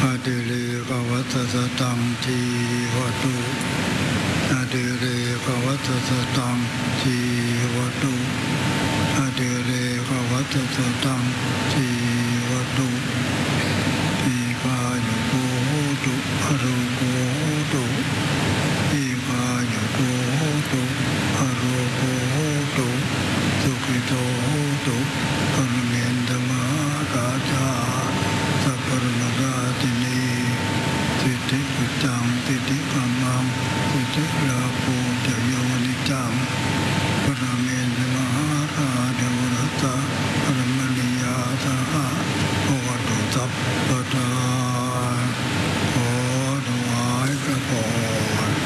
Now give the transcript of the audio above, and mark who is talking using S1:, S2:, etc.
S1: ดิเรกวัตสตังทีวตุอดิเรกวัตสตังทีวตุอดิเรกวัตสตังทีวตุปีกายุโกตุอรุโก